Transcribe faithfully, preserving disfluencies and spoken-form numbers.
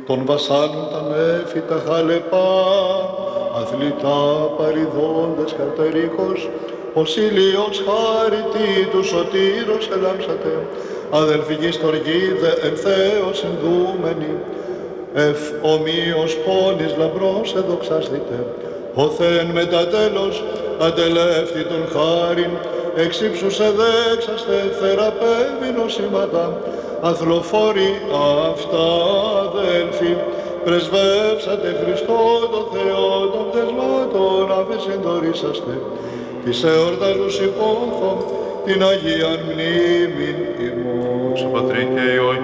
των βασάνων τα νέφη τα χαλεπά, αθλητά παριδόντες καρτερίκος, ως ήλιος χάρητη του σωτήρος ελάμψατε, αδελφική στοργίδε εν Θεό συνδούμενη, εφ ομοίως πόνης λαμπρός εδοξάστητε, οθέν μετά τέλος ατελεύτη τον χάριν, εξύψους εδέξαστε θεραπεύει νοσήματα, αθλοφόροι αυτά αδέλφοι, πρεσβεύσατε Χριστό το Θεό των πτεσμάτων, αφεσυντορήσαστε της εορταζούς υπόθων την Αγίαν μνήμην ημών. Πατρί και Υιό